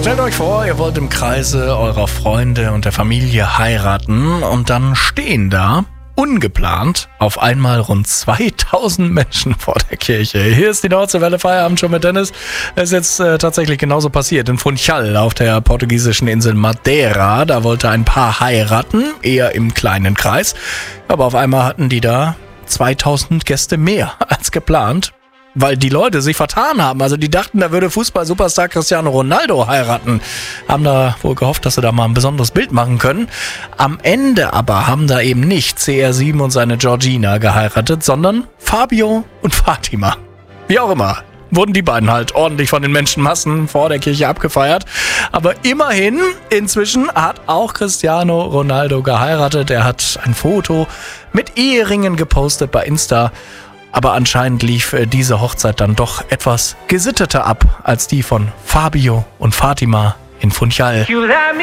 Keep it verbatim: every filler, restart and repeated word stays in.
Stellt euch vor, ihr wollt im Kreise eurer Freunde und der Familie heiraten und dann stehen da ungeplant auf einmal rund zweitausend Menschen vor der Kirche. Hier ist die Nordseewelle Feierabend schon mit Dennis. Es ist jetzt äh, tatsächlich genauso passiert. In Funchal auf der portugiesischen Insel Madeira, da wollte ein Paar heiraten, eher im kleinen Kreis. Aber auf einmal hatten die da zweitausend Gäste mehr als geplant, weil die Leute sich vertan haben. Also die dachten, da würde Fußball-Superstar Cristiano Ronaldo heiraten. Haben da wohl gehofft, dass sie da mal ein besonderes Bild machen können. Am Ende aber haben da eben nicht C R sieben und seine Georgina geheiratet, sondern Fabio und Fatima. Wie auch immer, wurden die beiden halt ordentlich von den Menschenmassen vor der Kirche abgefeiert. Aber immerhin, inzwischen hat auch Cristiano Ronaldo geheiratet. Er hat ein Foto mit Eheringen gepostet bei Insta. Aber anscheinend lief diese Hochzeit dann doch etwas gesitteter ab als die von Fabio und Fatima in Funchal.